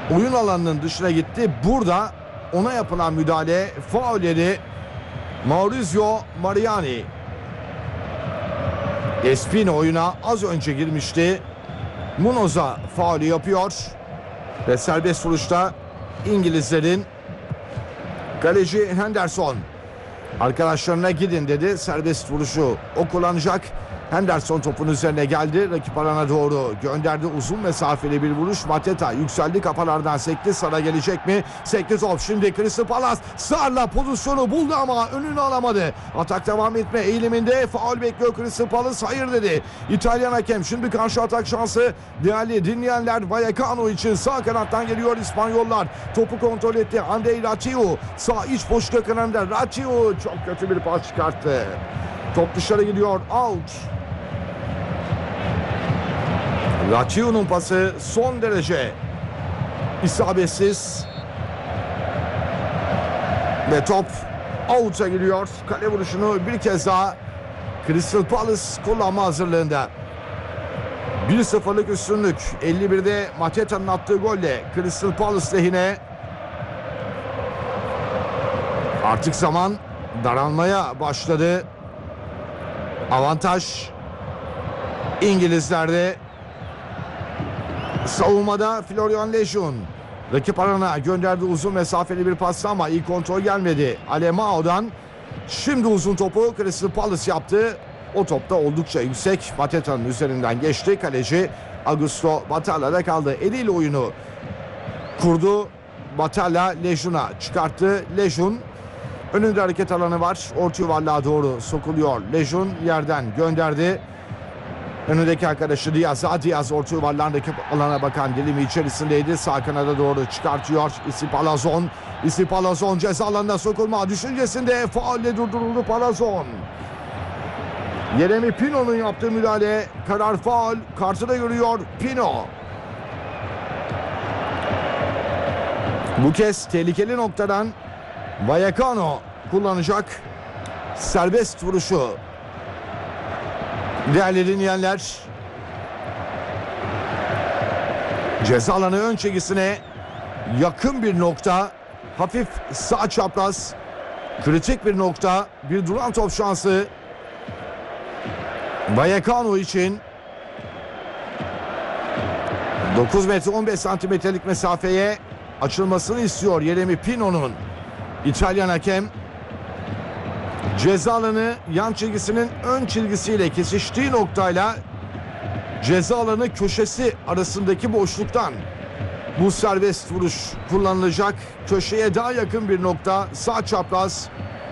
oyun alanının dışına gitti. Burada ona yapılan müdahale, faulleri Maurizio Mariani. Espino oyuna az önce girmişti. Munoz'a faulü yapıyor. Ve serbest vuruşta İngilizlerin kaleci Henderson arkadaşlarına gidin dedi. Serbest vuruşu o kullanacak. Henderson topun üzerine geldi. Rakip alana doğru gönderdi. Uzun mesafeli bir vuruş. Mateta yükseldi. Kafalardan sekti. Sar'a gelecek mi? Sekti top. Şimdi Crystal Palace Sar'la pozisyonu buldu ama önünü alamadı. Atak devam etme eğiliminde. Faul bekliyor Crystal Palace. Hayır dedi İtalyan hakem. Şimdi karşı atak şansı değerli dinleyenler. Vallecano için sağ kanattan geliyor İspanyollar. Topu kontrol etti. Andrei Ratiu sağ iç boşluk kanalında. Ratiu çok kötü bir pas çıkarttı. Top dışarı gidiyor. Out. Ratiu'nun pası son derece isabetsiz. Ve top out'a gidiyor. Kale vuruşunu bir kez daha Crystal Palace kullanma hazırlığında. 1-0'lık üstünlük. 51'de Mateta'nın attığı golle Crystal Palace lehine. Artık zaman daralmaya başladı. Avantaj İngilizlerde. Savunmada Florian Lejeune rakip alana gönderdi uzun mesafeli bir pas ama iyi kontrol gelmedi. Alemao'dan şimdi uzun topu Crystal Palace yaptı. O topta oldukça yüksek. Mateta'nın üzerinden geçti. Kaleci Augusto Batalla'da kaldı. Eliyle oyunu kurdu. Batalla Lejeune'a çıkarttı. Lejeune önünde hareket alanı var. Orta yuvarlığa doğru sokuluyor. Lejeune yerden gönderdi. Önündeki arkadaşı Diaz'a. Diaz orta yuvarlarındaki alana bakan dilimi içerisindeydi. Sağ kanada doğru çıkartıyor. Palazon. Palazon ceza alanına sokulma düşüncesinde faulle durduruldu Palazon. Yeremi Pino'nun yaptığı müdahale. Karar faul. Kartı da görüyor Pino. Bu kez tehlikeli noktadan Vallecano kullanacak serbest vuruşu. Değerli dinleyenler, ceza alanı ön çizgisine yakın bir nokta, hafif sağ çapraz, kritik bir nokta, bir duran top şansı Vallecano için. 9 metre 15 santimetrelik mesafeye açılmasını istiyor Yeremi Pino'nun. İtalyan hakem ceza alanı yan çizgisinin ön çizgisiyle kesiştiği noktayla ceza alanı köşesi arasındaki boşluktan bu serbest vuruş kullanılacak. Köşeye daha yakın bir nokta, sağ çapraz.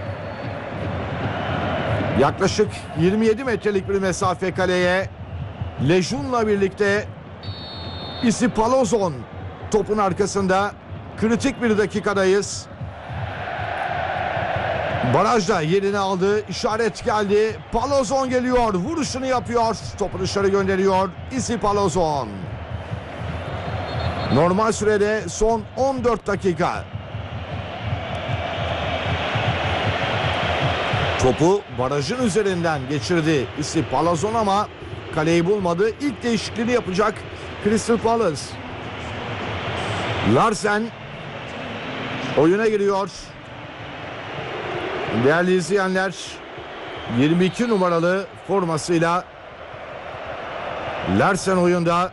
Yaklaşık 27 metrelik bir mesafe kaleye. Lejeune'la birlikte Palazon topun arkasında. Kritik bir dakikadayız. Barajda yerini aldı. İşaret geldi. Palazon geliyor. Vuruşunu yapıyor. Topu dışarı gönderiyor. Palazon. Normal sürede son 14 dakika. Topu barajın üzerinden geçirdi Palazon ama kaleyi bulmadı. İlk değişikliğini yapacak Crystal Palace. Larsen oyuna giriyor. Değerli izleyenler, 22 numaralı formasıyla Larsen oyunda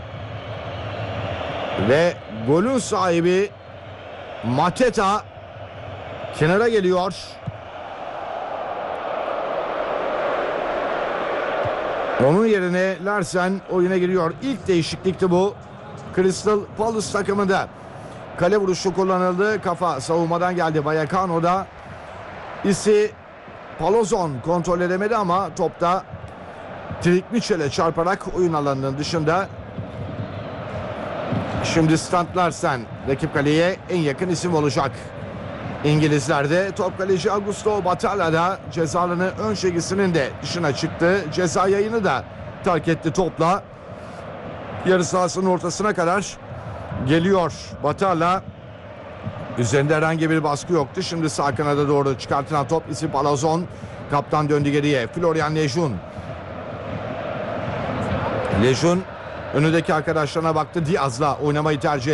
ve golün sahibi Mateta kenara geliyor. Onun yerine Larsen oyuna giriyor. İlk değişiklikti bu Crystal Palace takımında. Kale vuruşu kullanıldı. Kafa savunmadan geldi Vallecano'da. Palazon kontrol edemedi ama topta Trik Mitchell'e çarparak oyun alanının dışında. Şimdi Stant Larsen rakip kaleye en yakın isim olacak. İngilizlerde top kaleci Augusto Batalla'da ceza alanı ön çizgisinin de dışına çıktı. Ceza yayını da terk etti topla. Yarı sahasının ortasına kadar geliyor Batalla. Üzerinde herhangi bir baskı yoktu. Şimdi sağ kanada doğru çıkartılan top Palazon. Kaptan döndü geriye. Florian Lejeune. Lejeune önündeki arkadaşlarına baktı. Diaz'la oynamayı tercih etti.